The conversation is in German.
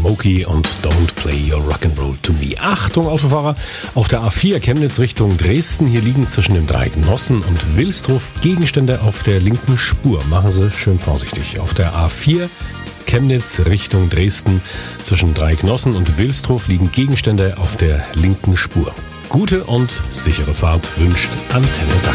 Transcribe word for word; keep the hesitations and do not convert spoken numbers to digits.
Smokey und Don't Play Your Rock'n'Roll to Me. Achtung Autofahrer, auf der A vier Chemnitz Richtung Dresden, hier liegen zwischen dem Dreieck Nossen und Wilsdruf Gegenstände auf der linken Spur. Machen Sie schön vorsichtig. Auf der A vier Chemnitz Richtung Dresden, zwischen Dreieck Nossen und Wilsdruf liegen Gegenstände auf der linken Spur. Gute und sichere Fahrt wünscht Antenne Sachsen.